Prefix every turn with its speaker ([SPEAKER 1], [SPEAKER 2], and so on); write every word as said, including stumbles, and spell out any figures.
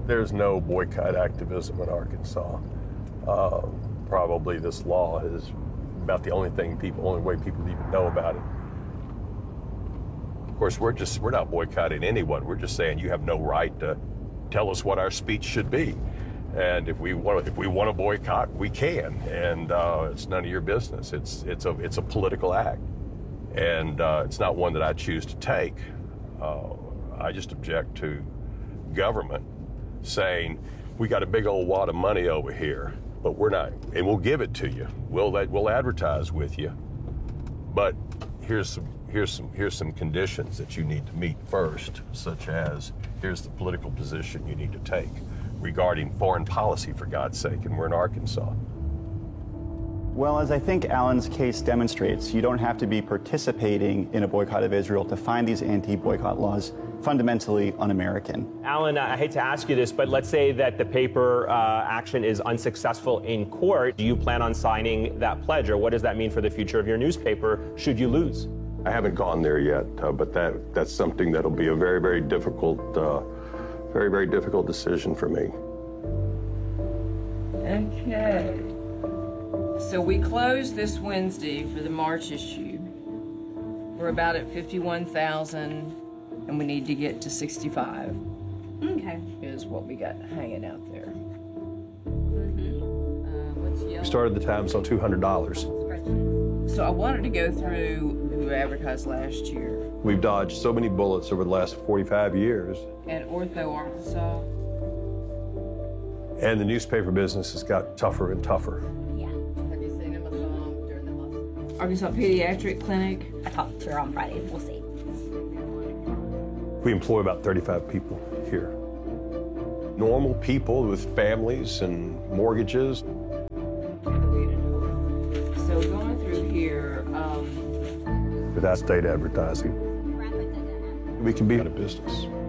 [SPEAKER 1] There's no boycott activism in Arkansas. Uh, probably this law is about the only thing people, only way people even know about it. Of course, we're just, we're not boycotting anyone. We're just saying you have no right to tell us what our speech should be. And if we want, if we want to boycott, we can. And uh, it's none of your business. It's, it's a, it's a political act. And uh, it's not one that I choose to take. Uh, I just object to government saying, we got a big old wad of money over here, but we're not, and we'll give it to you. We'll let, we'll advertise with you, but here's some, here's some, here's some conditions that you need to meet first, such as here's the political position you need to take regarding foreign policy, for God's sake, and we're in Arkansas.
[SPEAKER 2] Well, as I think Alan's case demonstrates, you don't have to be participating in a boycott of Israel to find these anti-boycott laws fundamentally un-American.
[SPEAKER 3] Alan, I hate to ask you this, but let's say that the paper uh, action is unsuccessful in court. Do you plan on signing that pledge, or what does that mean for the future of your newspaper should you lose?
[SPEAKER 1] I haven't gone there yet, uh, but that that's something that'll be a very, very difficult, uh, very, very difficult decision for me.
[SPEAKER 4] Okay. So we closed this Wednesday for the March issue. We're about at fifty-one thousand, and we need to get to sixty-five.
[SPEAKER 5] Okay.
[SPEAKER 4] Is what we got hanging out there.
[SPEAKER 5] Mm-hmm.
[SPEAKER 4] Uh, what's yellow?
[SPEAKER 1] We started the Times on two hundred dollars.
[SPEAKER 4] So I wanted to go through who advertised last year.
[SPEAKER 1] We've dodged so many bullets over the last forty-five years.
[SPEAKER 4] And Ortho, Arkansas.
[SPEAKER 1] And the newspaper business has got tougher and tougher.
[SPEAKER 5] Yeah.
[SPEAKER 4] Have you seen him um, during the hospital? Arkansas Pediatric Clinic.
[SPEAKER 5] I talked to her on Friday. We'll see.
[SPEAKER 1] We employ about thirty-five people here. Normal people with families and mortgages.
[SPEAKER 4] So going through here, um,
[SPEAKER 1] Without state advertising, we can be out of business.